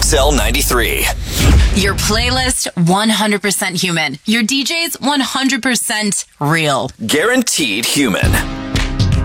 XL 93. Your playlist, 100% human. Your DJs, 100% real. Guaranteed human.